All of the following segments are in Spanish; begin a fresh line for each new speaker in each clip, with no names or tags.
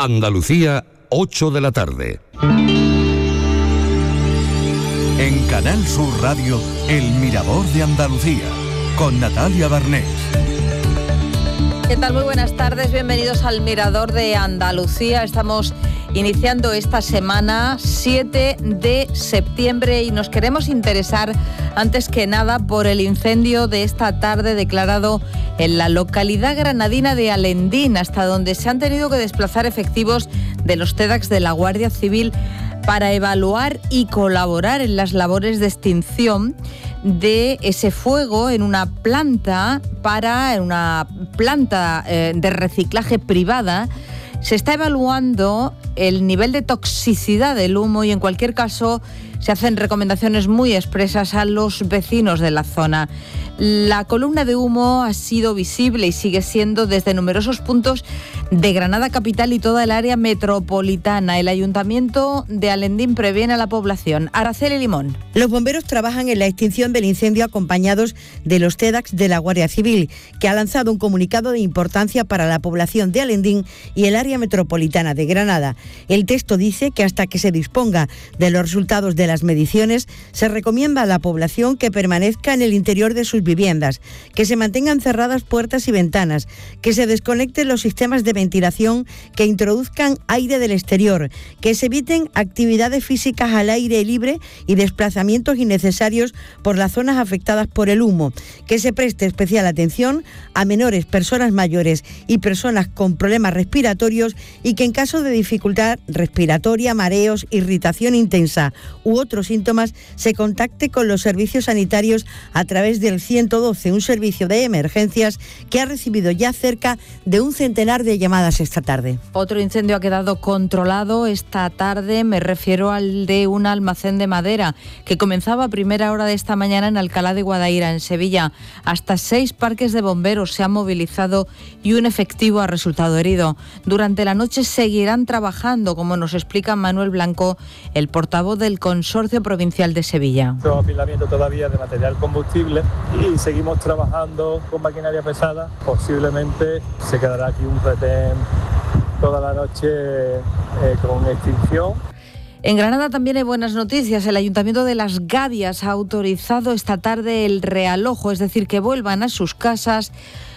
Andalucía, 8 de la tarde.
En Canal Sur Radio, El Mirador de Andalucía, con Natalia Barnés.
¿Qué tal? Muy buenas tardes, bienvenidos al Mirador de Andalucía. Estamos iniciando esta semana 7 de septiembre y nos queremos interesar antes que nada por el incendio de esta tarde declarado en la localidad granadina de Alendín, hasta donde se han tenido que desplazar efectivos de los TEDx de la Guardia Civil para evaluar y colaborar en las labores de extinción de ese fuego en una planta de reciclaje privada. Se está evaluando el nivel de toxicidad del humo y en cualquier caso se hacen recomendaciones muy expresas a los vecinos de la zona. La columna de humo ha sido visible y sigue siendo desde numerosos puntos de Granada capital y toda el área metropolitana. El Ayuntamiento de Alendín previene a la población. Araceli Limón.
Los bomberos trabajan en la extinción del incendio acompañados de los TEDx de la Guardia Civil, que ha lanzado un comunicado de importancia para la población de Alendín y el área metropolitana de Granada. El texto dice que hasta que se disponga de los resultados de las mediciones, se recomienda a la población que permanezca en el interior de sus viviendas, que se mantengan cerradas puertas y ventanas, que se desconecten los sistemas de ventilación, que introduzcan aire del exterior, que se eviten actividades físicas al aire libre y desplazamientos innecesarios por las zonas afectadas por el humo, que se preste especial atención a menores, personas mayores y personas con problemas respiratorios y que en caso de dificultad respiratoria, mareos, irritación intensa u otros síntomas, se contacte con los servicios sanitarios a través del 112, un servicio de emergencias que ha recibido ya cerca de un centenar de llamadas esta tarde.
Otro incendio ha quedado controlado esta tarde, me refiero al de un almacén de madera que comenzaba a primera hora de esta mañana en Alcalá de Guadaira, en Sevilla. Hasta 6 parques de bomberos se han movilizado y un efectivo ha resultado herido. Durante la noche seguirán trabajando, como nos explica Manuel Blanco, el portavoz del Consorcio Provincial de Sevilla.
Apilamiento todavía de material combustible y seguimos trabajando con maquinaria pesada. Posiblemente se quedará aquí un retén toda la noche con extinción.
En Granada también hay buenas noticias. El Ayuntamiento de Las Gavias ha autorizado esta tarde el realojo, es decir, que vuelvan a sus casas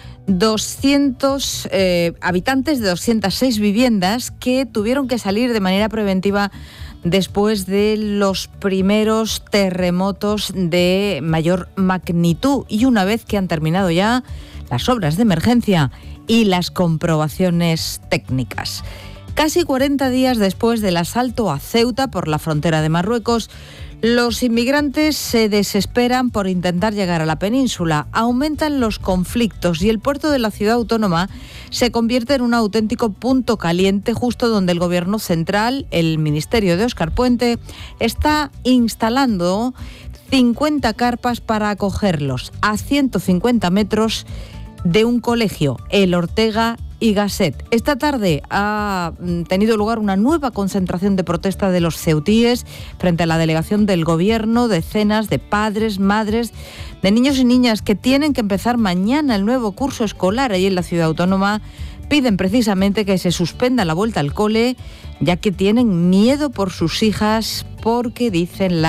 200 habitantes de 206 viviendas que tuvieron que salir de manera preventiva después de los primeros terremotos de mayor magnitud y una vez que han terminado ya las obras de emergencia y las comprobaciones técnicas. Casi 40 días después del asalto a Ceuta por la frontera de Marruecos, los inmigrantes se desesperan por intentar llegar a la península. Aumentan los conflictos y el puerto de la ciudad autónoma se convierte en un auténtico punto caliente justo donde el Gobierno central, el Ministerio de Óscar Puente, está instalando 50 carpas para acogerlos a 150 metros de un colegio, el Ortega y Gasset. Esta tarde ha tenido lugar una nueva concentración de protesta de los ceutíes frente a la delegación del Gobierno. Decenas de padres, madres, de niños y niñas que tienen que empezar mañana el nuevo curso escolar allí en la ciudad autónoma piden precisamente que se suspenda la vuelta al cole, ya que tienen miedo por sus hijas porque dicen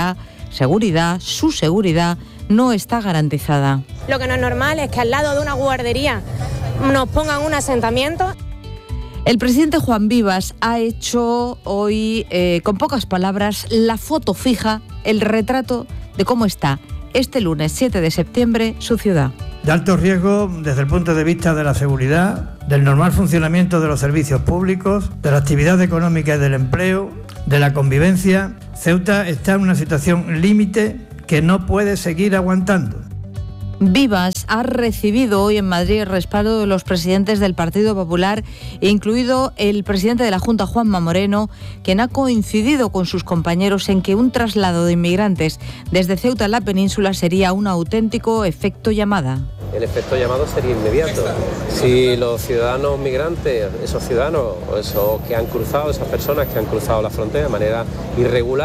su seguridad no está garantizada.
Lo que no es normal es que al lado de una guardería nos pongan un asentamiento.
El presidente Juan Vivas ha hecho hoy, con pocas palabras, la foto fija, el retrato de cómo está este lunes 7 de septiembre su ciudad.
De alto riesgo desde el punto de vista de la seguridad, del normal funcionamiento de los servicios públicos, de la actividad económica y del empleo, de la convivencia. Ceuta está en una situación límite que no puede seguir aguantando.
Vivas ha recibido hoy en Madrid el respaldo de los presidentes del Partido Popular, incluido el presidente de la Junta, Juanma Moreno, quien ha coincidido con sus compañeros en que un traslado de inmigrantes desde Ceuta a la península sería un auténtico efecto llamada.
El efecto llamado sería inmediato. Si los ciudadanos migrantes, esos ciudadanos o esos que han cruzado, esas personas que han cruzado la frontera de manera irregular,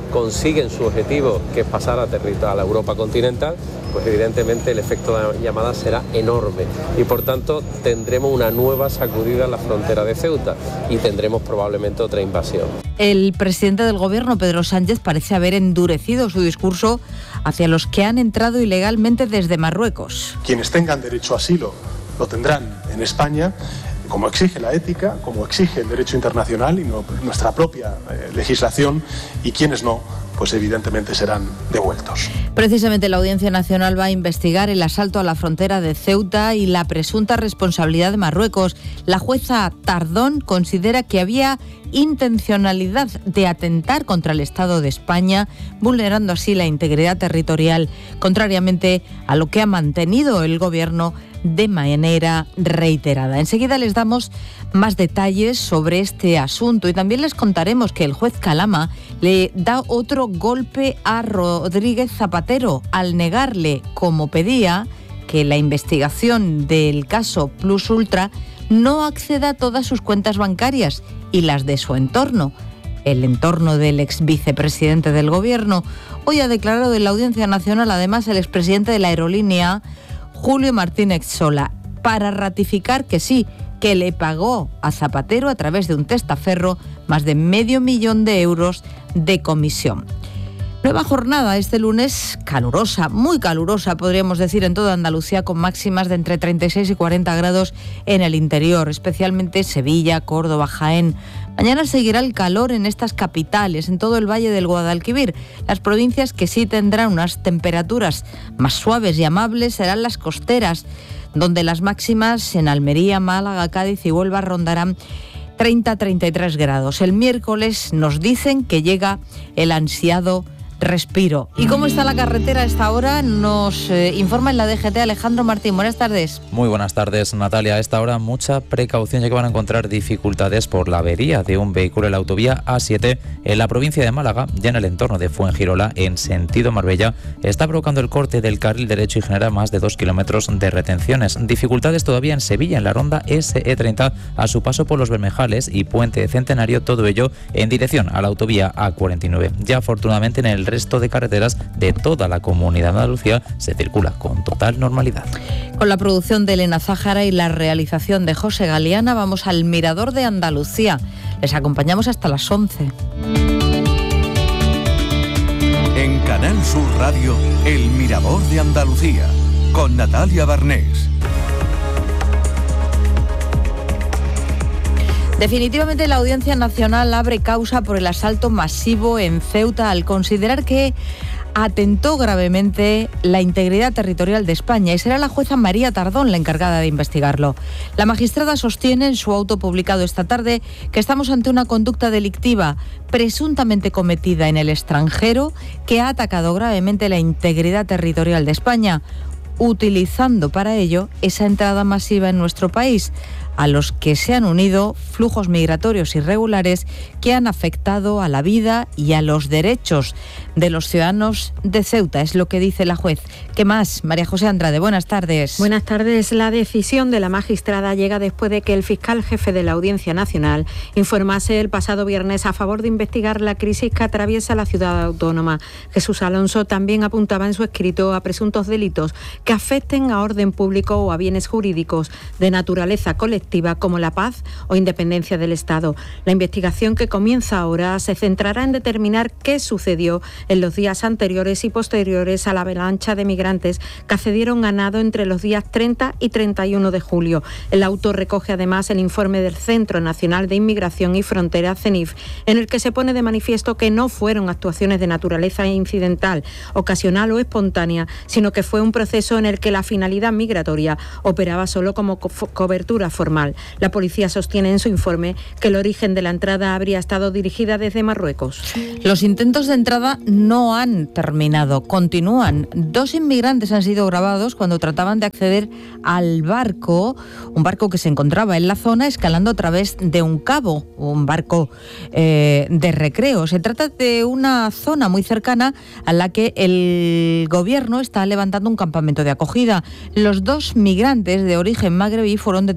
consiguen su objetivo, que es pasar a la Europa continental, pues evidentemente el efecto de llamada será enorme y por tanto tendremos una nueva sacudida en la frontera de Ceuta y tendremos probablemente otra invasión.
El presidente del gobierno, Pedro Sánchez, parece haber endurecido su discurso hacia los que han entrado ilegalmente desde Marruecos.
Quienes tengan derecho a asilo lo tendrán en España, como exige la ética, como exige el derecho internacional y nuestra propia legislación, y quienes no, pues evidentemente serán devueltos.
Precisamente la Audiencia Nacional va a investigar el asalto a la frontera de Ceuta y la presunta responsabilidad de Marruecos. La jueza Tardón considera que había intencionalidad de atentar contra el Estado de España, vulnerando así la integridad territorial, contrariamente a lo que ha mantenido el Gobierno de manera reiterada. Enseguida les damos más detalles sobre este asunto y también les contaremos que el juez Calama le da otro golpe a Rodríguez Zapatero al negarle, como pedía, que la investigación del caso Plus Ultra no acceda a todas sus cuentas bancarias y las de su entorno. El entorno del ex vicepresidente del Gobierno. Hoy ha declarado en la Audiencia Nacional además el expresidente de la aerolínea, Julio Martínez Sola, para ratificar que sí, que le pagó a Zapatero a través de un testaferro más de $500,000 de euros de comisión. Nueva jornada este lunes, calurosa, muy calurosa podríamos decir en toda Andalucía, con máximas de entre 36 y 40 grados en el interior, especialmente Sevilla, Córdoba, Jaén. Mañana seguirá el calor en estas capitales, en todo el Valle del Guadalquivir. Las provincias que sí tendrán unas temperaturas más suaves y amables serán las costeras, donde las máximas en Almería, Málaga, Cádiz y Huelva rondarán 30-33 grados. El miércoles nos dicen que llega el ansiado respiro. ¿Y cómo está la carretera a esta hora? Nos informa en la DGT Alejandro Martín. Buenas tardes.
Muy buenas tardes, Natalia. A esta hora mucha precaución, ya que van a encontrar dificultades por la avería de un vehículo en la autovía A7 en la provincia de Málaga, ya en el entorno de Fuengirola, en sentido Marbella. Está provocando el corte del carril derecho y genera más de 2 kilómetros de retenciones. Dificultades todavía en Sevilla, en la ronda SE30, a su paso por Los Bermejales y Puente de Centenario, todo ello en dirección a la autovía A49. Ya afortunadamente en el resto de carreteras de toda la Comunidad de Andalucía se circula con total normalidad.
Con la producción de Elena Zájara y la realización de José Galeana, vamos al Mirador de Andalucía. Les acompañamos hasta las 11.
En Canal Sur Radio, El Mirador de Andalucía, con Natalia Barnés.
Definitivamente la Audiencia Nacional abre causa por el asalto masivo en Ceuta al considerar que atentó gravemente la integridad territorial de España, y será la jueza María Tardón la encargada de investigarlo. La magistrada sostiene en su auto publicado esta tarde que estamos ante una conducta delictiva presuntamente cometida en el extranjero que ha atacado gravemente la integridad territorial de España, utilizando para ello esa entrada masiva en nuestro país, a los que se han unido flujos migratorios irregulares que han afectado a la vida y a los derechos de los ciudadanos de Ceuta. Es lo que dice la juez. ¿Qué más? María José Andrade, buenas tardes.
Buenas tardes. La decisión de la magistrada llega después de que el fiscal jefe de la Audiencia Nacional informase el pasado viernes a favor de investigar la crisis que atraviesa la ciudad autónoma. Jesús Alonso también apuntaba en su escrito a presuntos delitos que afecten a orden público o a bienes jurídicos de naturaleza colectiva, como la paz o independencia del Estado. La investigación que comienza ahora se centrará en determinar qué sucedió en los días anteriores y posteriores a la avalancha de migrantes que accedieron a nado entre los días 30 y 31 de julio. El auto recoge además el informe del Centro Nacional de Inmigración y Frontera, CENIF, en el que se pone de manifiesto que no fueron actuaciones de naturaleza incidental, ocasional o espontánea, sino que fue un proceso en el que la finalidad migratoria operaba solo como cobertura formal. La policía sostiene en su informe que el origen de la entrada habría estado dirigida desde Marruecos.
Los intentos de entrada no han terminado, continúan. 2 inmigrantes han sido grabados cuando trataban de acceder al barco, un barco que se encontraba en la zona escalando a través de un cabo, un barco de recreo. Se trata de una zona muy cercana a la que el gobierno está levantando un campamento de acogida. Los 2 migrantes de origen magrebí fueron detenidos por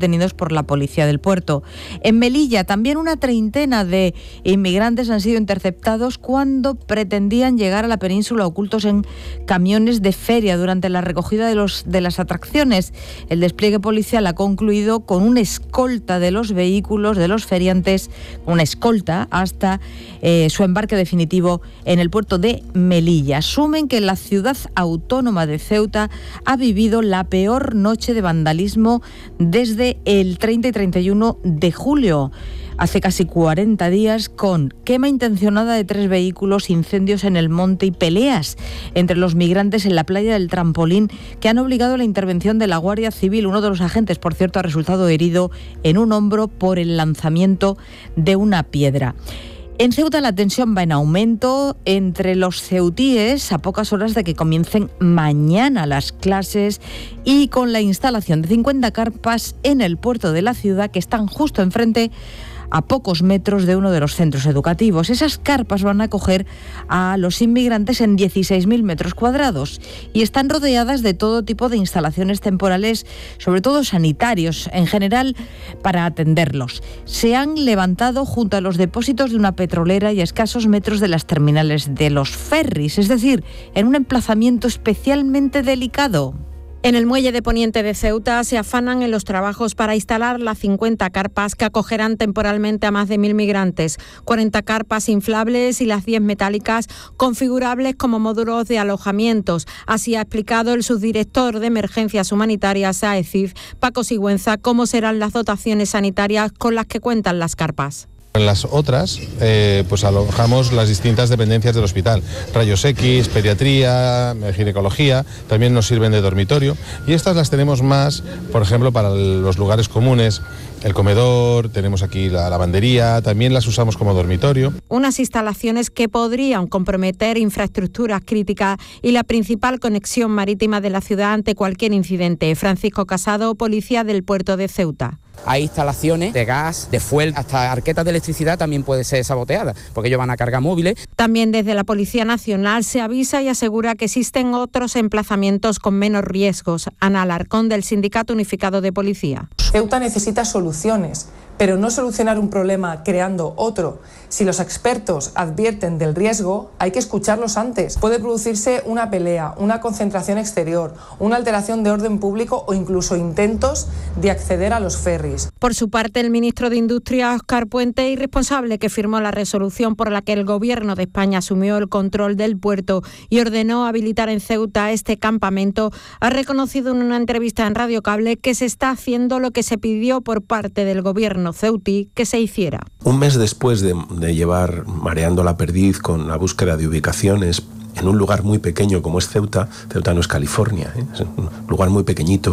por la policía del puerto. En Melilla, también una treintena de inmigrantes han sido interceptados cuando pretendían llegar a la península ocultos en camiones de feria durante la recogida de las atracciones. El despliegue policial ha concluido con una escolta de los vehículos de los feriantes, una escolta hasta su embarque definitivo en el puerto de Melilla. Asumen que la ciudad autónoma de Ceuta ha vivido la peor noche de vandalismo desde el 30 y 31 de julio. Hace casi 40 días, con quema intencionada de 3 vehículos, incendios en el monte y peleas entre los migrantes en la playa del Trampolín que han obligado a la intervención de la Guardia Civil. Uno de los agentes, por cierto, ha resultado herido en un hombro por el lanzamiento de una piedra. En Ceuta la tensión va en aumento entre los ceutíes a pocas horas de que comiencen mañana las clases y con la instalación de 50 carpas en el puerto de la ciudad que están justo enfrente, a pocos metros de uno de los centros educativos. Esas carpas van a acoger a los inmigrantes en 16.000 metros cuadrados y están rodeadas de todo tipo de instalaciones temporales, sobre todo sanitarios, en general para atenderlos. Se han levantado junto a los depósitos de una petrolera y a escasos metros de las terminales de los ferries, es decir, en un emplazamiento especialmente delicado.
En el muelle de Poniente de Ceuta se afanan en los trabajos para instalar las 50 carpas que acogerán temporalmente a más de 1.000 migrantes, 40 carpas inflables y las 10 metálicas configurables como módulos de alojamientos. Así ha explicado el subdirector de Emergencias Humanitarias AECIF, Paco Sigüenza, cómo serán las dotaciones sanitarias con las que cuentan las carpas.
En las otras, pues alojamos las distintas dependencias del hospital. Rayos X, pediatría, ginecología, también nos sirven de dormitorio. Y estas las tenemos más, por ejemplo, para los lugares comunes. El comedor, tenemos aquí la lavandería, también las usamos como dormitorio.
Unas instalaciones que podrían comprometer infraestructuras críticas y la principal conexión marítima de la ciudad ante cualquier incidente. Francisco Casado, policía del puerto de Ceuta.
Hay instalaciones de gas, de fuel, hasta arquetas de electricidad también puede ser saboteada, porque ellos van a cargar móviles.
También desde la Policía Nacional se avisa y asegura que existen otros emplazamientos con menos riesgos. Ana Alarcón, del Sindicato Unificado de Policía.
Ceuta necesita soluciones, pero no solucionar un problema creando otro. Si los expertos advierten del riesgo, hay que escucharlos antes. Puede producirse una pelea, una concentración exterior, una alteración de orden público o incluso intentos de acceder a los ferries.
Por su parte, el ministro de Industria, Óscar Puente, y responsable que firmó la resolución por la que el Gobierno de España asumió el control del puerto y ordenó habilitar en Ceuta este campamento, ha reconocido en una entrevista en Radio Cable que se está haciendo lo que se pidió por parte del Gobierno ceutí que se hiciera.
Un mes después de llevar mareando la perdiz con la búsqueda de ubicaciones en un lugar muy pequeño como es Ceuta, Ceuta no es California, es un lugar muy pequeñito,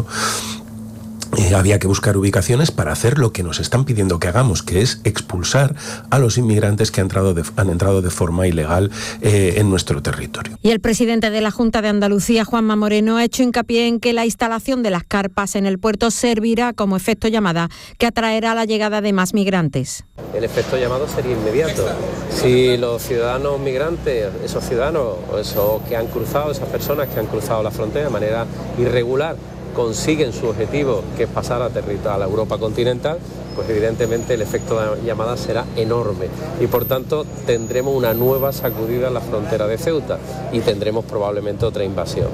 había que buscar ubicaciones para hacer lo que nos están pidiendo que hagamos, que es expulsar a los inmigrantes que han entrado de forma ilegal en nuestro territorio.
Y el presidente de la Junta de Andalucía, Juanma Moreno, ha hecho hincapié en que la instalación de las carpas en el puerto servirá como efecto llamada que atraerá la llegada de más migrantes.
El efecto llamado sería inmediato. Si los ciudadanos migrantes, esos ciudadanos o esos que han cruzado, esas personas que han cruzado la frontera de manera irregular, consiguen su objetivo, que es pasar a la Europa continental, pues evidentemente el efecto de llamada será enorme y por tanto tendremos una nueva sacudida en la frontera de Ceuta y tendremos probablemente otra invasión.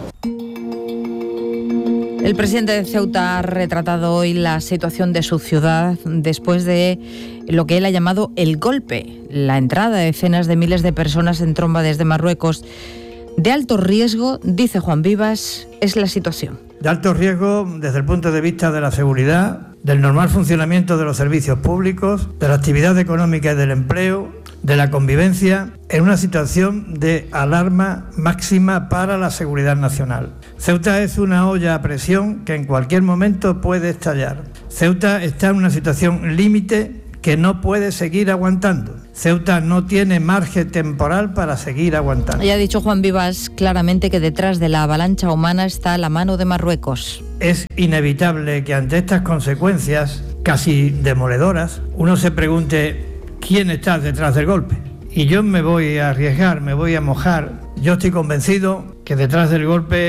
El presidente de Ceuta ha retratado hoy la situación de su ciudad después de lo que él ha llamado el golpe, la entrada de decenas de miles de personas en tromba desde Marruecos. De alto riesgo, dice Juan Vivas, es la situación.
De alto riesgo desde el punto de vista de la seguridad, del normal funcionamiento de los servicios públicos, de la actividad económica y del empleo, de la convivencia, en una situación de alarma máxima para la seguridad nacional. Ceuta es una olla a presión que en cualquier momento puede estallar. Ceuta está en una situación límite que no puede seguir aguantando. Ceuta no tiene margen temporal para seguir aguantando.
Ya ha dicho Juan Vivas claramente que detrás de la avalancha humana está la mano de Marruecos.
Es inevitable que ante estas consecuencias casi demoledoras, uno se pregunte quién está detrás del golpe. Y yo me voy a arriesgar, me voy a mojar. Yo estoy convencido que detrás del golpe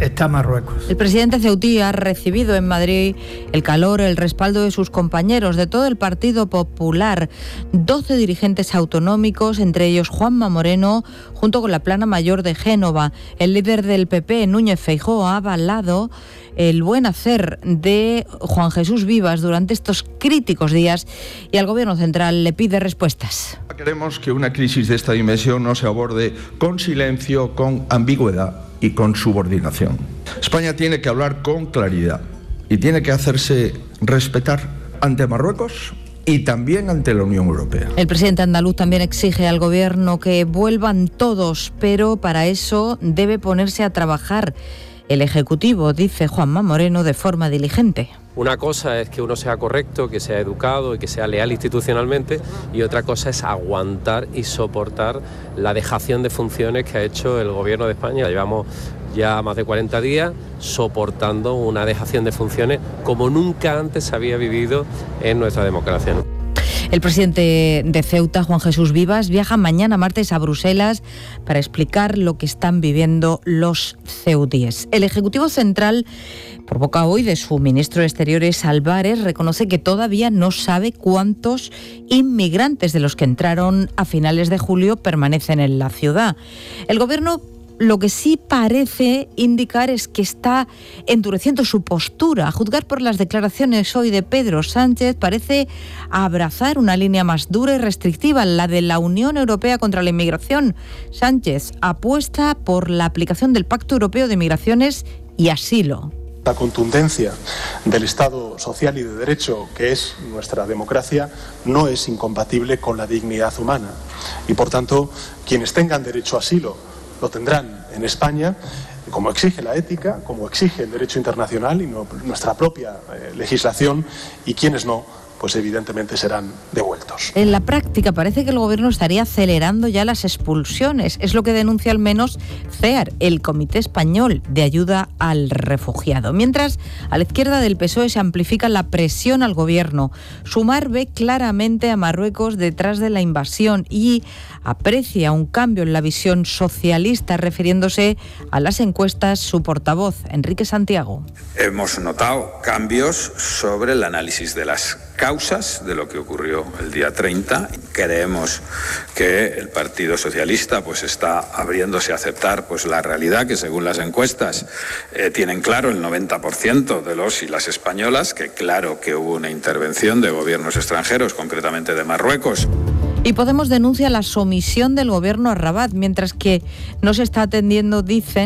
está Marruecos.
El presidente ceutí ha recibido en Madrid el calor, el respaldo de sus compañeros de todo el Partido Popular. 12 dirigentes autonómicos, entre ellos Juanma Moreno, junto con la plana mayor de Génova. El líder del PP, Núñez Feijóo, ha avalado el buen hacer de Juan Jesús Vivas durante estos críticos días y al Gobierno central le pide respuestas.
Queremos que una crisis de esta dimensión no se aborde con silencio, con ambigüedad y con subordinación. España tiene que hablar con claridad y tiene que hacerse respetar ante Marruecos y también ante la Unión Europea.
El presidente andaluz también exige al Gobierno que vuelvan todos, pero para eso debe ponerse a trabajar el Ejecutivo, dice Juanma Moreno de forma diligente.
Una cosa es que uno sea correcto, que sea educado y que sea leal institucionalmente, y otra cosa es aguantar y soportar la dejación de funciones que ha hecho el Gobierno de España. Llevamos ya más de 40 días soportando una dejación de funciones como nunca antes se había vivido en nuestra democracia, ¿no?
El presidente de Ceuta, Juan Jesús Vivas, viaja mañana martes a Bruselas para explicar lo que están viviendo los ceutíes. El Ejecutivo Central, por boca hoy de su ministro de Exteriores, Álvarez, reconoce que todavía no sabe cuántos inmigrantes de los que entraron a finales de julio permanecen en la ciudad. El Gobierno lo que sí parece indicar es que está endureciendo su postura. A juzgar por las declaraciones hoy de Pedro Sánchez, parece abrazar una línea más dura y restrictiva, la de la Unión Europea contra la inmigración. Sánchez apuesta por la aplicación del Pacto Europeo de Migraciones y Asilo.
La contundencia del Estado social y de derecho, que es nuestra democracia, no es incompatible con la dignidad humana. Y por tanto, quienes tengan derecho a asilo lo tendrán en España, como exige la ética, como exige el derecho internacional y nuestra propia legislación, y quienes no, pues evidentemente serán devueltos.
En la práctica parece que el Gobierno estaría acelerando ya las expulsiones. Es lo que denuncia al menos CEAR, el Comité Español de Ayuda al Refugiado. Mientras, a la izquierda del PSOE se amplifica la presión al Gobierno. Sumar ve claramente a Marruecos detrás de la invasión y aprecia un cambio en la visión socialista, refiriéndose a las encuestas su portavoz, Enrique Santiago.
Hemos notado cambios sobre el análisis de las causas de lo que ocurrió el día 30. Creemos que el Partido Socialista pues está abriéndose a aceptar pues la realidad que, según las encuestas, tienen claro el 90% de los y las españolas, que claro que hubo una intervención de gobiernos extranjeros, concretamente de Marruecos.
Y Podemos denuncia la somisión del Gobierno a Rabat, mientras que no se están atendiendo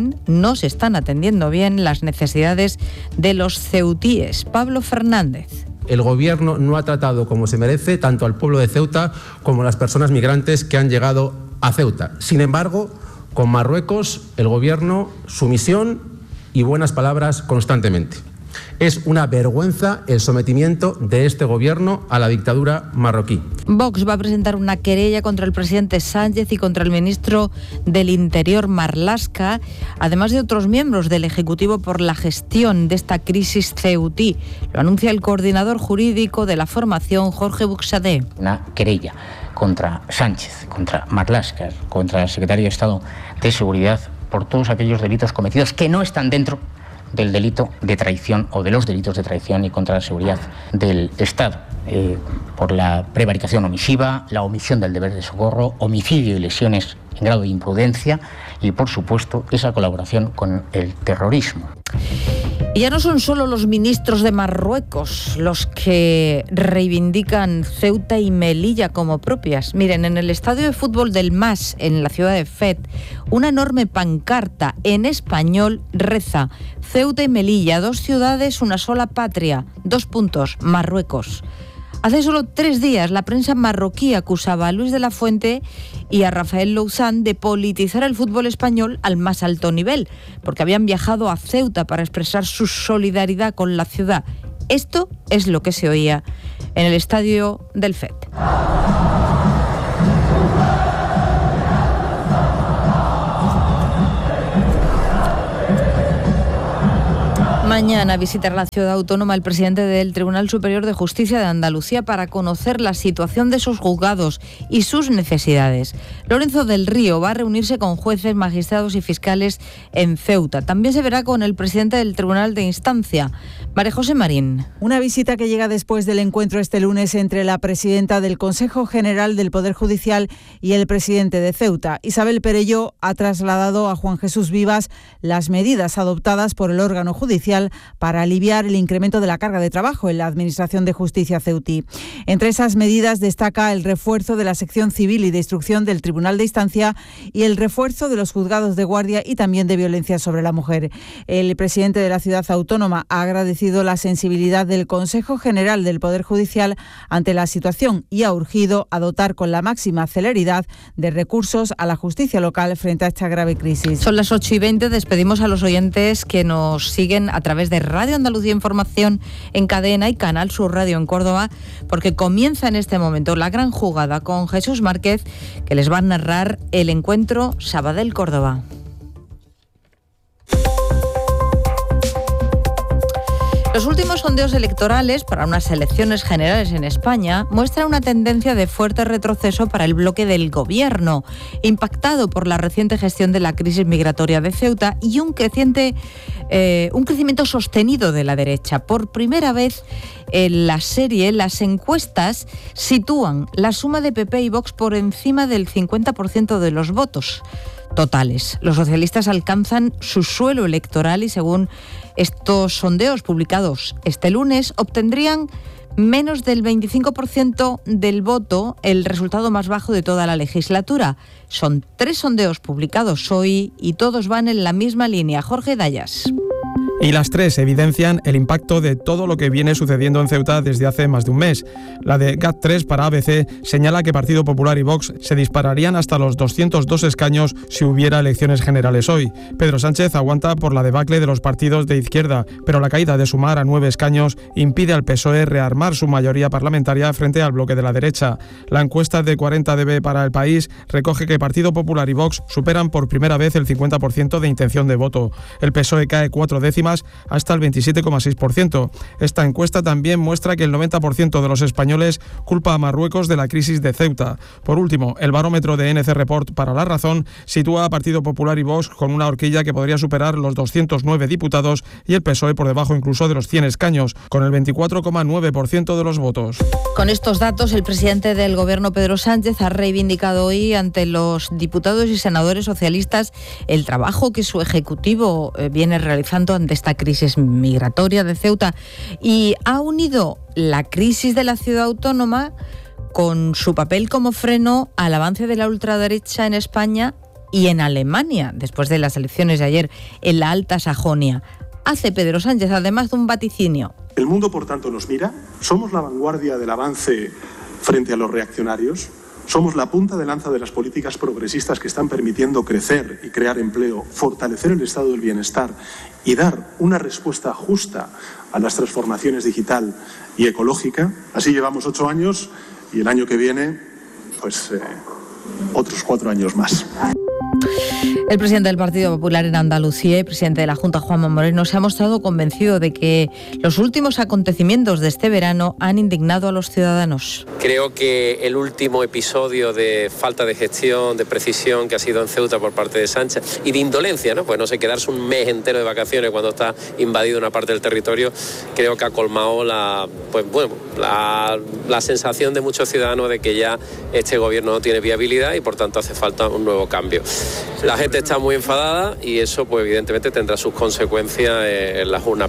bien las necesidades de los ceutíes. Pablo Fernández.
El Gobierno no ha tratado como se merece tanto al pueblo de Ceuta como a las personas migrantes que han llegado a Ceuta. Sin embargo, con Marruecos, el Gobierno, sumisión y buenas palabras constantemente. Es una vergüenza el sometimiento de este Gobierno a la dictadura marroquí.
Vox va a presentar una querella contra el presidente Sánchez y contra el ministro del Interior, Marlaska, además de otros miembros del Ejecutivo, por la gestión de esta crisis ceutí. Lo anuncia el coordinador jurídico de la formación, Jorge Buxadé.
Una querella contra Sánchez, contra Marlaska, contra el secretario de Estado de Seguridad, por todos aquellos delitos cometidos que no están dentro del delito de traición o de los delitos de traición y contra la seguridad del Estado, por la prevaricación omisiva, la omisión del deber de socorro, homicidio y lesiones en grado de imprudencia y, por supuesto, esa colaboración con el terrorismo.
Y ya no son solo los ministros de Marruecos los que reivindican Ceuta y Melilla como propias. Miren, en el estadio de fútbol del Mas, en la ciudad de Fez, una enorme pancarta en español reza: Ceuta y Melilla, 2 ciudades, una sola patria, : Marruecos. Hace solo 3 días la prensa marroquí acusaba a Luis de la Fuente y a Rafael Louzán de politizar el fútbol español al más alto nivel, porque habían viajado a Ceuta para expresar su solidaridad con la ciudad. Esto es lo que se oía en el estadio del Fez. Mañana visitará la ciudad autónoma el presidente del Tribunal Superior de Justicia de Andalucía para conocer la situación de sus juzgados y sus necesidades. Lorenzo del Río va a reunirse con jueces, magistrados y fiscales en Ceuta. También se verá con el presidente del Tribunal de Instancia, María José Marín.
Una visita que llega después del encuentro este lunes entre la presidenta del Consejo General del Poder Judicial y el presidente de Ceuta. Isabel Perelló ha trasladado a Juan Jesús Vivas las medidas adoptadas por el órgano judicial para aliviar el incremento de la carga de trabajo en la Administración de Justicia ceutí. Entre esas medidas destaca el refuerzo de la sección civil y de instrucción del Tribunal de Instancia y el refuerzo de los juzgados de guardia y también de violencia sobre la mujer. El presidente de la ciudad autónoma ha agradecido la sensibilidad del Consejo General del Poder Judicial ante la situación y ha urgido a dotar con la máxima celeridad de recursos a la justicia local frente a esta grave crisis.
Son las 8:20, despedimos a los oyentes que nos siguen a través de Radio Andalucía Información en cadena y Canal Sur Radio en Córdoba, porque comienza en este momento la gran jugada con Jesús Márquez, que les va a narrar el encuentro Sabadell-Córdoba. Los últimos sondeos electorales para unas elecciones generales en España muestran una tendencia de fuerte retroceso para el bloque del gobierno, impactado por la reciente gestión de la crisis migratoria de Ceuta y un crecimiento sostenido de la derecha. Por primera vez en la serie, las encuestas sitúan la suma de PP y Vox por encima del 50% de los votos totales. Los socialistas alcanzan su suelo electoral y, según estos sondeos publicados este lunes, obtendrían menos del 25% del voto, el resultado más bajo de toda la legislatura. Son 3 sondeos publicados hoy y todos van en la misma línea. Jorge Dayas.
Y las 3 evidencian el impacto de todo lo que viene sucediendo en Ceuta desde hace más de un mes. La de GAT3 para ABC señala que Partido Popular y Vox se dispararían hasta los 202 escaños si hubiera elecciones generales hoy. Pedro Sánchez aguanta por la debacle de los partidos de izquierda, pero la caída de Sumar a 9 escaños impide al PSOE rearmar su mayoría parlamentaria frente al bloque de la derecha. La encuesta de 40DB para El País recoge que Partido Popular y Vox superan por primera vez el 50% de intención de voto. El PSOE cae 4 décimas hasta el 27,6%. Esta encuesta también muestra que el 90% de los españoles culpa a Marruecos de la crisis de Ceuta. Por último, el barómetro de NC Report para La Razón sitúa a Partido Popular y Vox con una horquilla que podría superar los 209 diputados y el PSOE por debajo incluso de los 100 escaños, con el 24,9% de los votos.
Con estos datos, el presidente del Gobierno, Pedro Sánchez, ha reivindicado hoy ante los diputados y senadores socialistas el trabajo que su ejecutivo viene realizando ante esta crisis migratoria de Ceuta y ha unido la crisis de la ciudad autónoma con su papel como freno al avance de la ultraderecha en España y en Alemania, después de las elecciones de ayer en la Alta Sajonia. Hace Pedro Sánchez además de un vaticinio.
El mundo, por tanto, nos mira. Somos la vanguardia del avance frente a los reaccionarios. Somos la punta de lanza de las políticas progresistas que están permitiendo crecer y crear empleo, fortalecer el estado del bienestar y dar una respuesta justa a las transformaciones digital y ecológica. Así llevamos 8 años y el año que viene, otros 4 años más.
El presidente del Partido Popular en Andalucía y presidente de la Junta, Juanma Moreno, se ha mostrado convencido de que los últimos acontecimientos de este verano han indignado a los ciudadanos.
Creo que el último episodio de falta de gestión, de precisión que ha sido en Ceuta por parte de Sánchez y de indolencia, ¿no? Pues no sé, quedarse un mes entero de vacaciones cuando está invadido una parte del territorio, creo que ha colmado la sensación de muchos ciudadanos de que ya este gobierno no tiene viabilidad y por tanto hace falta un nuevo cambio. La gente está muy enfadada y eso pues evidentemente tendrá sus consecuencias en las urnas.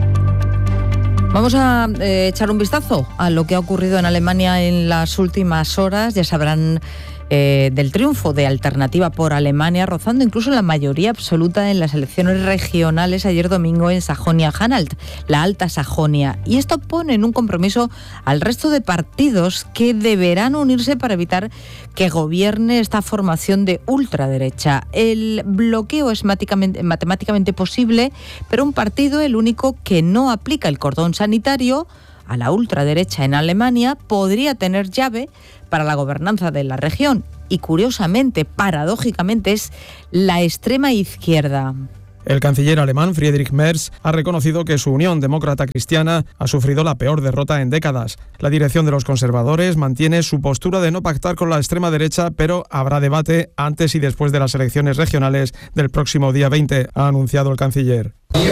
Vamos a echar un vistazo a lo que ha ocurrido en Alemania en las últimas horas. Ya sabrán del triunfo de Alternativa por Alemania, rozando incluso la mayoría absoluta en las elecciones regionales ayer domingo en Sajonia-Anhalt, la Alta Sajonia. Y esto pone en un compromiso al resto de partidos que deberán unirse para evitar que gobierne esta formación de ultraderecha. El bloqueo es matemáticamente posible, pero un partido, el único que no aplica el cordón sanitario a la ultraderecha en Alemania, podría tener llave para la gobernanza de la región. Y curiosamente, paradójicamente, es la extrema izquierda.
El canciller alemán Friedrich Merz ha reconocido que su Unión Demócrata Cristiana ha sufrido la peor derrota en décadas. La dirección de los conservadores mantiene su postura de no pactar con la extrema derecha, pero habrá debate antes y después de las elecciones regionales del próximo día 20, ha anunciado el canciller.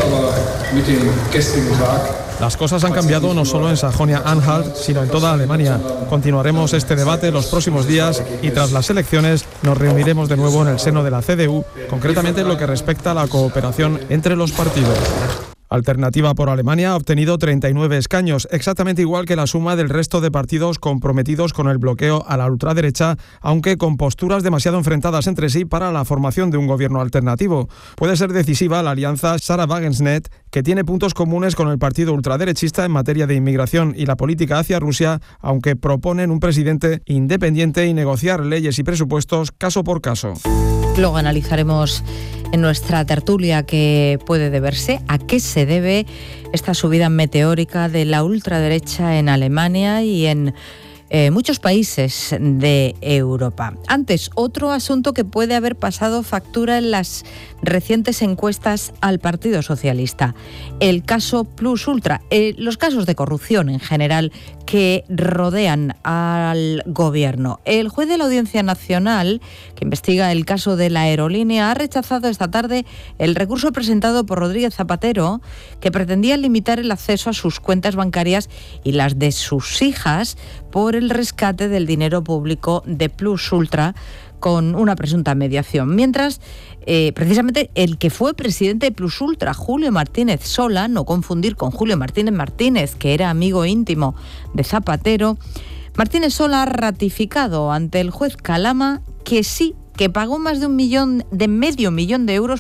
Las cosas han cambiado no solo en Sajonia-Anhalt, sino en toda Alemania. Continuaremos este debate los próximos días y tras las elecciones nos reuniremos de nuevo en el seno de la CDU, concretamente en lo que respecta a la cooperación entre los partidos. Alternativa por Alemania ha obtenido 39 escaños, exactamente igual que la suma del resto de partidos comprometidos con el bloqueo a la ultraderecha, aunque con posturas demasiado enfrentadas entre sí para la formación de un gobierno alternativo. Puede ser decisiva la alianza Sarah Wagenknecht, que tiene puntos comunes con el partido ultraderechista en materia de inmigración y la política hacia Rusia, aunque proponen un presidente independiente y negociar leyes y presupuestos caso por caso.
Luego analizaremos en nuestra tertulia qué puede deberse, a qué se debe esta subida meteórica de la ultraderecha en Alemania y en muchos países de Europa. Antes, otro asunto que puede haber pasado factura en las recientes encuestas al Partido Socialista, el caso Plus Ultra, los casos de corrupción en general que rodean al gobierno. El juez de la Audiencia Nacional, que investiga el caso de la aerolínea, ha rechazado esta tarde el recurso presentado por Rodríguez Zapatero, que pretendía limitar el acceso a sus cuentas bancarias y las de sus hijas por el rescate del dinero público de Plus Ultra con una presunta mediación. Mientras, precisamente el que fue presidente de Plus Ultra, Julio Martínez Sola, no confundir con Julio Martínez Martínez, que era amigo íntimo de Zapatero, Martínez Sola ha ratificado ante el juez Calama que sí, que pagó más de medio millón de euros,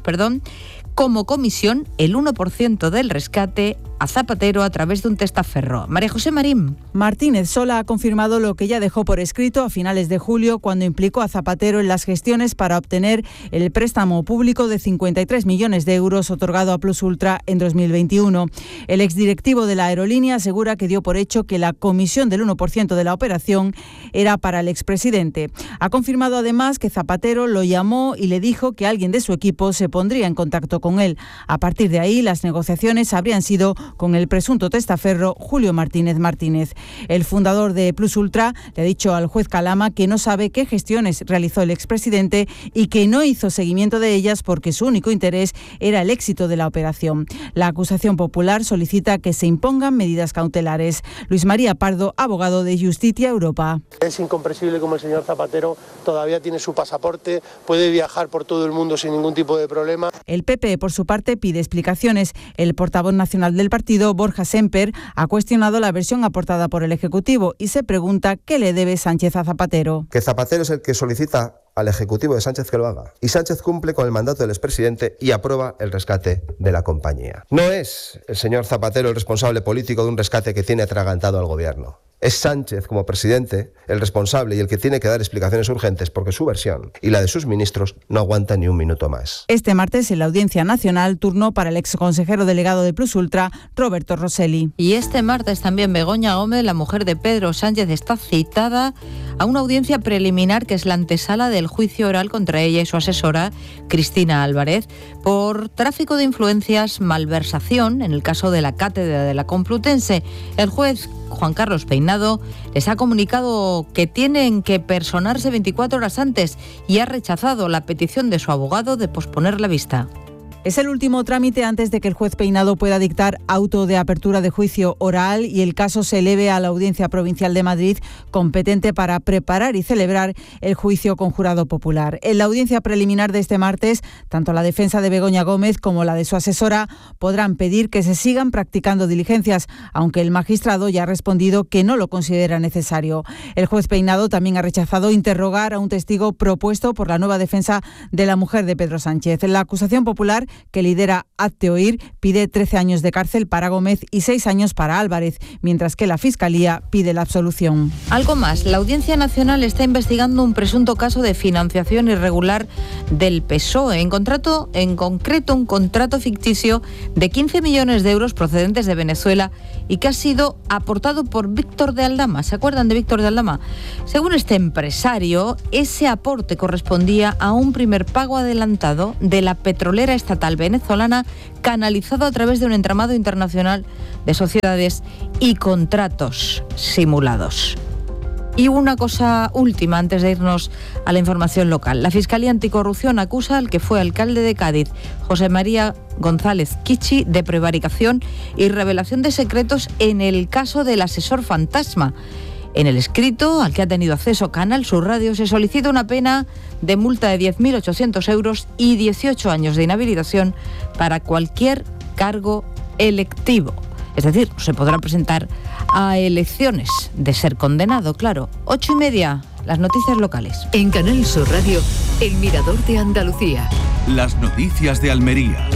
como comisión, el 1% del rescate a Zapatero a través de un testaferro. María José Marín.
Martínez Sola ha confirmado lo que ya dejó por escrito a finales de julio cuando implicó a Zapatero en las gestiones para obtener el préstamo público de 53 millones de euros otorgado a Plus Ultra en 2021. El exdirectivo de la aerolínea asegura que dio por hecho que la comisión del 1% de la operación era para el expresidente. Ha confirmado además que Zapatero lo llamó y le dijo que alguien de su equipo se pondría en contacto con él. A partir de ahí, las negociaciones habrían sido con el presunto testaferro Julio Martínez Martínez. El fundador de Plus Ultra le ha dicho al juez Calama que no sabe qué gestiones realizó el expresidente y que no hizo seguimiento de ellas porque su único interés era el éxito de la operación. La acusación popular solicita que se impongan medidas cautelares. Luis María Pardo, abogado de Justitia Europa.
Es incomprensible como el señor Zapatero todavía tiene su pasaporte, puede viajar por todo el mundo sin ningún tipo de problema.
El PP, por su parte, pide explicaciones. El portavoz nacional del partido, Borja Semper, ha cuestionado la versión aportada por el Ejecutivo y se pregunta qué le debe Sánchez a Zapatero.
Que Zapatero es el que solicita al Ejecutivo de Sánchez que lo haga. Y Sánchez cumple con el mandato del expresidente y aprueba el rescate de la compañía. No es el señor Zapatero el responsable político de un rescate que tiene atragantado al gobierno. Es Sánchez, como presidente, el responsable y el que tiene que dar explicaciones urgentes porque su versión y la de sus ministros no aguanta ni un minuto más.
Este martes, en la Audiencia Nacional, turno para el exconsejero delegado de Plus Ultra, Roberto Rosselli.
Y este martes también Begoña Gómez, la mujer de Pedro Sánchez, está citada a una audiencia preliminar que es la antesala del juicio oral contra ella y su asesora, Cristina Álvarez, por tráfico de influencias, malversación, en el caso de la Cátedra de la Complutense. El juez Juan Carlos Peinado les ha comunicado que tienen que personarse 24 horas antes y ha rechazado la petición de su abogado de posponer la vista.
Es el último trámite antes de que el juez Peinado pueda dictar auto de apertura de juicio oral y el caso se eleve a la Audiencia Provincial de Madrid, competente para preparar y celebrar el juicio con jurado popular. En la audiencia preliminar de este martes, tanto la defensa de Begoña Gómez como la de su asesora podrán pedir que se sigan practicando diligencias, aunque el magistrado ya ha respondido que no lo considera necesario. El juez Peinado también ha rechazado interrogar a un testigo propuesto por la nueva defensa de la mujer de Pedro Sánchez. La acusación popular, que lidera Hazte Oír, pide 13 años de cárcel para Gómez y 6 años para Álvarez, mientras que la Fiscalía pide la absolución.
Algo más, la Audiencia Nacional está investigando un presunto caso de financiación irregular del PSOE, en concreto un contrato ficticio de 15 millones de euros procedentes de Venezuela y que ha sido aportado por Víctor de Aldama. ¿Se acuerdan de Víctor de Aldama? Según este empresario, ese aporte correspondía a un primer pago adelantado de la petrolera estatal estatal venezolana canalizado a través de un entramado internacional de sociedades y contratos simulados. Y una cosa última antes de irnos a la información local. La Fiscalía Anticorrupción acusa al que fue alcalde de Cádiz, José María González Kichi, de prevaricación y revelación de secretos en el caso del asesor fantasma. En el escrito al que ha tenido acceso Canal Sur Radio se solicita una pena de multa de 10.800 euros y 18 años de inhabilitación para cualquier cargo electivo. Es decir, se podrá presentar a elecciones de ser condenado, claro. 8:30, las noticias locales.
En Canal Sur Radio, El Mirador de Andalucía.
Las noticias de Almería.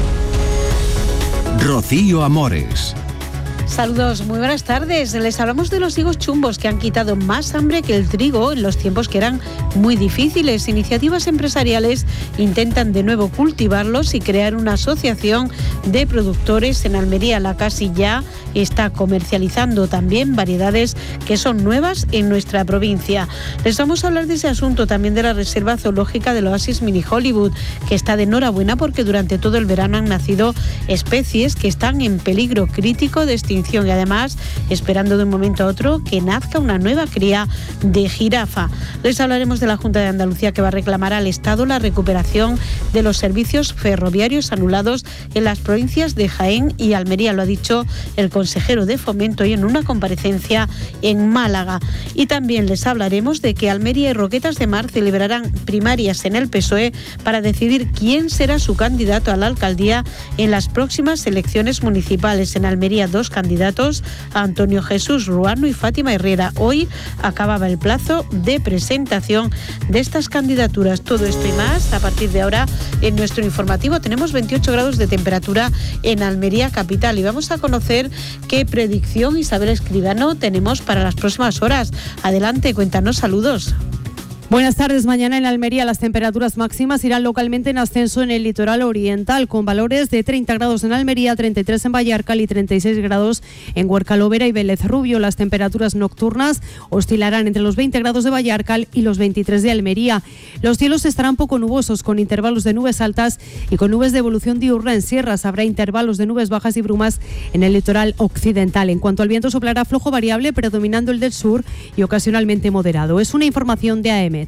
Rocío Amores.
Saludos, muy buenas tardes. Les hablamos de los higos chumbos que han quitado más hambre que el trigo en los tiempos que eran muy difíciles. Iniciativas empresariales intentan de nuevo cultivarlos y crear una asociación de productores en Almería. La Casi ya está comercializando también variedades que son nuevas en nuestra provincia. Les vamos a hablar de ese asunto, también de la Reserva Zoológica del Oasis Mini Hollywood, que está de enhorabuena porque durante todo el verano han nacido especies que están en peligro crítico de extinción y además esperando de un momento a otro que nazca una nueva cría de jirafa. Les hablaremos de la Junta de Andalucía, que va a reclamar al Estado la recuperación de los servicios ferroviarios anulados en las provincias de Jaén y Almería. Lo ha dicho el consejero de Fomento hoy en una comparecencia en Málaga. Y también les hablaremos de que Almería y Roquetas de Mar celebrarán primarias en el PSOE para decidir quién será su candidato a la alcaldía en las próximas elecciones municipales. En Almería, 2 candidatos, Antonio Jesús Ruano y Fátima Herrera. Hoy acababa el plazo de presentación de estas candidaturas. Todo esto y más a partir de ahora en nuestro informativo. Tenemos 28 grados de temperatura en Almería capital y vamos a conocer qué predicción, Isabel Escribano, tenemos para las próximas horas. Adelante, cuéntanos. Saludos.
Buenas tardes. Mañana en Almería las temperaturas máximas irán localmente en ascenso en el litoral oriental, con valores de 30 grados en Almería, 33 en Vallarcal y 36 grados en Huercalovera y Vélez Rubio. Las temperaturas nocturnas oscilarán entre los 20 grados de Vallarcal y los 23 de Almería. Los cielos estarán poco nubosos, con intervalos de nubes altas y con nubes de evolución diurna en sierras. Habrá intervalos de nubes bajas y brumas en el litoral occidental. En cuanto al viento, soplará flojo variable, predominando el del sur y ocasionalmente moderado. Es una información de AEMET.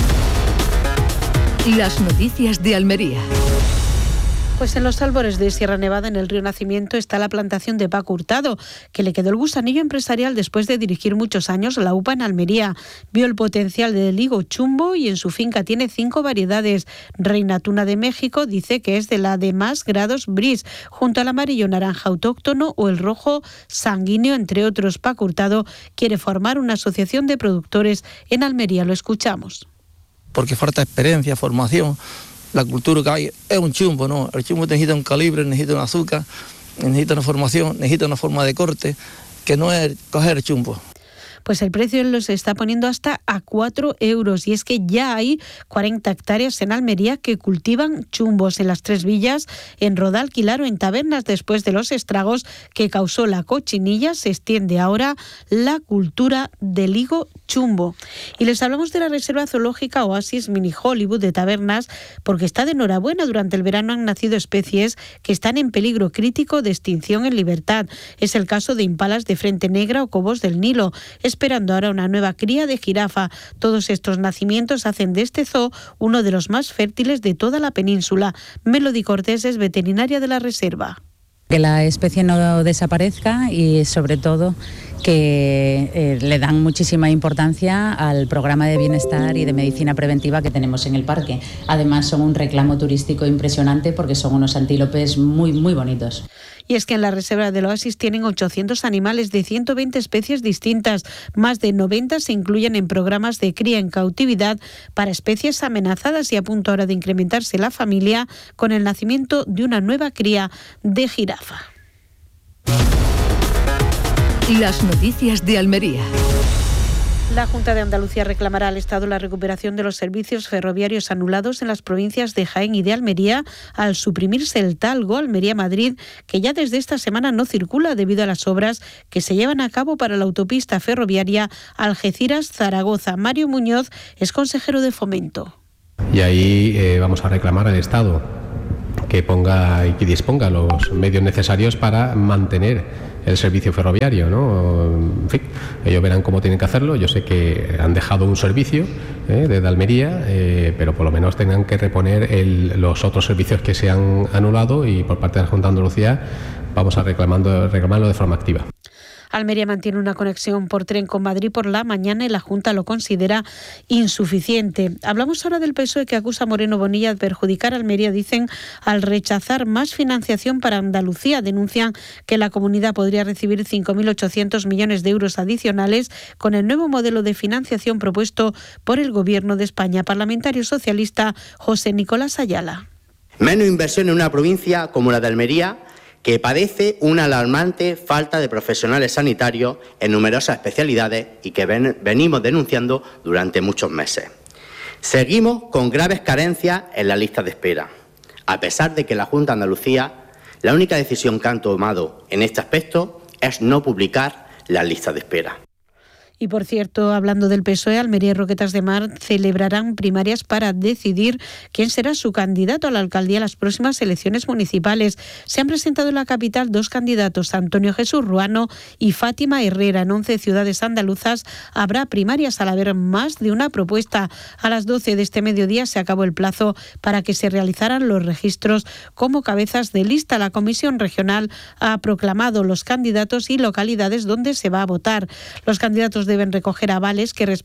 Las noticias de Almería.
Pues en los albores de Sierra Nevada, en el río Nacimiento, está la plantación de Paco Hurtado, que le quedó el gusanillo empresarial después de dirigir muchos años la UPA en Almería. Vio el potencial del higo chumbo y en su finca tiene 5 variedades. Reina Tuna de México dice que es de la de más grados bris, junto al amarillo naranja autóctono o el rojo sanguíneo, entre otros. Paco Hurtado quiere formar una asociación de productores en Almería. Lo escuchamos.
Porque falta experiencia, formación. La cultura que hay es un chumbo, ¿no? El chumbo necesita un calibre, necesita un azúcar, necesita una formación, necesita una forma de corte, que no es coger chumbo.
Pues el precio los está poniendo hasta a 4 euros. Y es que ya hay 40 hectáreas en Almería que cultivan chumbos en las 3 villas, en Rodal, Quilar o en Tabernas. Después de los estragos que causó la cochinilla, se extiende ahora la cultura del higo chumbo. Y les hablamos de la Reserva Zoológica Oasis Mini Hollywood de Tabernas, porque está de enhorabuena. Durante el verano han nacido especies que están en peligro crítico de extinción en libertad. Es el caso de impalas de frente negra o cobos del Nilo, esperando ahora una nueva cría de jirafa. Todos estos nacimientos hacen de este zoo uno de los más fértiles de toda la península. Melody Cortés es veterinaria de la reserva.
Que la especie no desaparezca y sobre todo que le dan muchísima importancia al programa de bienestar y de medicina preventiva que tenemos en el parque. Además son un reclamo turístico impresionante porque son unos antílopes muy, muy bonitos.
Y es que en la reserva del Oasis tienen 800 animales de 120 especies distintas. Más de 90 se incluyen en programas de cría en cautividad para especies amenazadas y a punto ahora de incrementarse la familia con el nacimiento de una nueva cría de jirafa.
Las noticias de Almería.
La Junta de Andalucía reclamará al Estado la recuperación de los servicios ferroviarios anulados en las provincias de Jaén y de Almería al suprimirse el Talgo Almería-Madrid, que ya desde esta semana no circula debido a las obras que se llevan a cabo para la autopista ferroviaria Algeciras-Zaragoza. Mario Muñoz es consejero de Fomento.
Y ahí vamos a reclamar al Estado
que ponga y que disponga los medios necesarios para mantener el servicio ferroviario, ¿no? En fin, ellos verán cómo tienen que hacerlo. Yo sé que han dejado un servicio desde Almería, pero por lo menos tengan que reponer los otros servicios que se han anulado, y por parte de la Junta de Andalucía vamos a reclamarlo de forma activa.
Almería mantiene una conexión por tren con Madrid por la mañana y la Junta lo considera insuficiente. Hablamos ahora del PSOE, que acusa a Moreno Bonilla de perjudicar a Almería, dicen, al rechazar más financiación para Andalucía. Denuncian que la comunidad podría recibir 5.800 millones de euros adicionales con el nuevo modelo de financiación propuesto por el Gobierno de España. Parlamentario socialista José Nicolás Ayala.
Menos inversión en una provincia como la de Almería, que padece una alarmante falta de profesionales sanitarios en numerosas especialidades y que venimos denunciando durante muchos meses. Seguimos con graves carencias en la lista de espera, a pesar de que la Junta de Andalucía, la única decisión que han tomado en este aspecto es no publicar las listas de espera.
Y por cierto, hablando del PSOE, Almería y Roquetas de Mar celebrarán primarias para decidir quién será su candidato a la alcaldía en las próximas elecciones municipales. Se han presentado en la capital 2 candidatos, Antonio Jesús Ruano y Fátima Herrera. En 11 ciudades andaluzas habrá primarias al haber más de una propuesta. A las 12 de este mediodía se acabó el plazo para que se realizaran los registros como cabezas de lista. La Comisión Regional ha proclamado los candidatos y localidades donde se va a votar. Los candidatos deben recoger avales que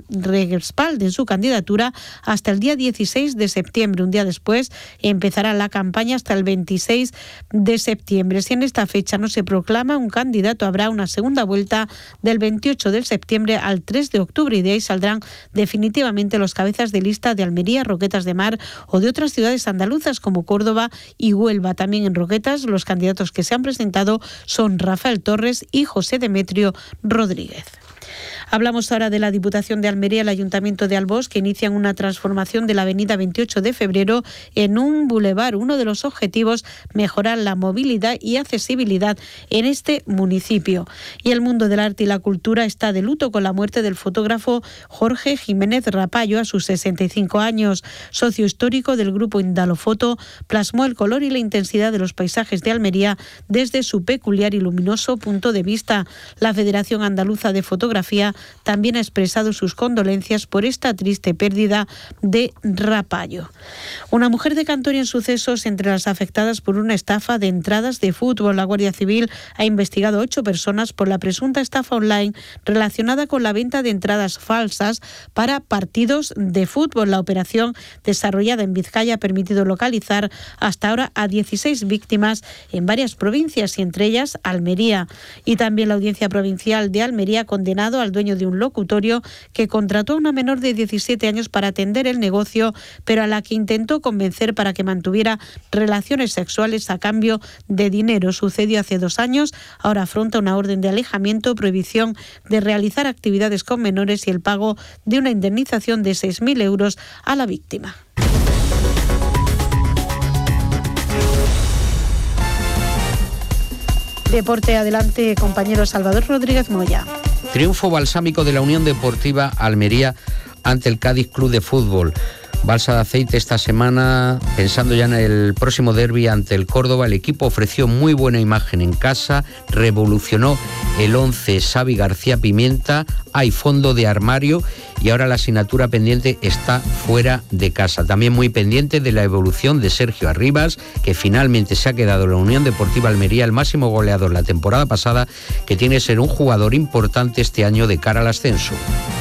respalden su candidatura hasta el día 16 de septiembre. Un día después empezará la campaña hasta el 26 de septiembre. Si en esta fecha no se proclama un candidato, habrá una segunda vuelta del 28 de septiembre al 3 de octubre, y de ahí saldrán definitivamente los cabezas de lista de Almería, Roquetas de Mar o de otras ciudades andaluzas como Córdoba y Huelva. También en Roquetas los candidatos que se han presentado son Rafael Torres y José Demetrio Rodríguez. Hablamos ahora de la Diputación de Almería, el Ayuntamiento de Albós, que inician una transformación de la avenida 28 de febrero en un bulevar. Uno de los objetivos, mejorar la movilidad y accesibilidad en este municipio. Y el mundo del arte y la cultura está de luto con la muerte del fotógrafo Jorge Jiménez Rapallo a sus 65 años. Socio histórico del grupo Indalofoto, plasmó el color y la intensidad de los paisajes de Almería desde su peculiar y luminoso punto de vista. La Federación Andaluza de Fotografía también ha expresado sus condolencias por esta triste pérdida de Rapallo. Una mujer de Cantoria en sucesos entre las afectadas por una estafa de entradas de fútbol. La Guardia Civil ha investigado a 8 personas por la presunta estafa online relacionada con la venta de entradas falsas para partidos de fútbol. La operación, desarrollada en Vizcaya, ha permitido localizar hasta ahora a 16 víctimas en varias provincias, y entre ellas Almería. Y también la Audiencia Provincial de Almería ha condenado al dueño de un locutorio que contrató a una menor de 17 años para atender el negocio, pero a la que intentó convencer para que mantuviera relaciones sexuales a cambio de dinero. Sucedió hace 2 años, ahora afronta una orden de alejamiento, prohibición de realizar actividades con menores y el pago de una indemnización de 6.000 euros a la víctima. Deporte, adelante, compañero Salvador Rodríguez Moya.
Triunfo balsámico de la Unión Deportiva Almería ante el Cádiz Club de Fútbol. Balsa de aceite esta semana, pensando ya en el próximo derbi ante el Córdoba. El equipo ofreció muy buena imagen en casa, revolucionó el 11 Xavi García Pimienta, hay fondo de armario y ahora la asignatura pendiente está fuera de casa. También muy pendiente de la evolución de Sergio Arribas, que finalmente se ha quedado en la Unión Deportiva Almería el máximo goleador la temporada pasada, que tiene que ser un jugador importante este año de cara al ascenso.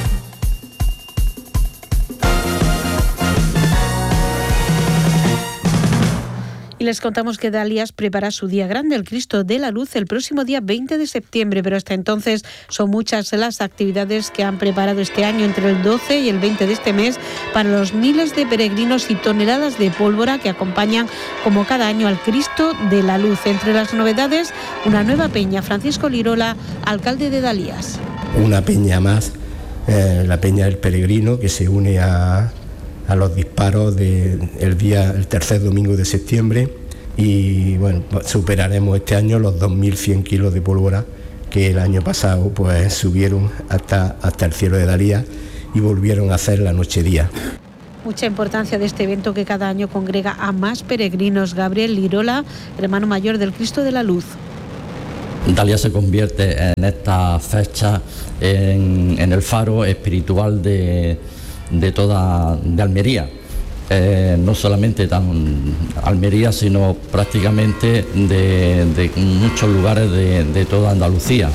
Y les contamos que Dalías prepara su día grande, el Cristo de la Luz, el próximo día 20 de septiembre, pero hasta entonces son muchas las actividades que han preparado este año entre el 12 y el 20 de este mes para los miles de peregrinos y toneladas de pólvora que acompañan como cada año al Cristo de la Luz. Entre las novedades, una nueva peña. Francisco Lirola, alcalde de Dalías.
Una peña más, la Peña del Peregrino, que se une a los disparos el tercer domingo de septiembre, y bueno, superaremos este año los 2.100 kilos de pólvora que el año pasado pues subieron hasta el cielo de Dalías y volvieron a hacer la noche día.
mucha importancia de este evento que cada año congrega a más peregrinos. Gabriel Lirola, hermano mayor del Cristo de la Luz.
Dalia se convierte en esta fecha en el faro espiritual de Almería. No solamente Almería, sino prácticamente de muchos lugares de toda Andalucía.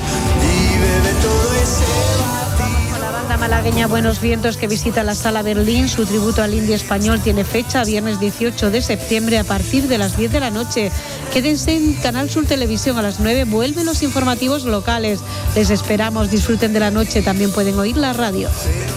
La banda malagueña Buenos Vientos, que visita la Sala Berlín, su tributo al indie español tiene fecha viernes 18 de septiembre a partir de las 10 de la noche. Quédense en Canal Sur Televisión, a las 9 vuelven los informativos locales. Les esperamos, disfruten de la noche, también pueden oír la radio.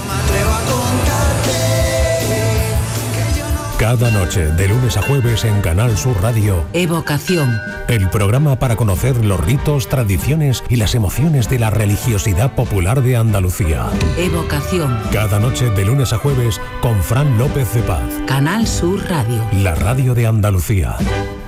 Cada noche, de lunes a jueves en Canal Sur Radio,
Evocación.
El programa para conocer los ritos, tradiciones y las emociones de la religiosidad popular de Andalucía.
Evocación.
Cada noche, de lunes a jueves, con Fran López de Paz.
Canal Sur Radio.
La radio de Andalucía.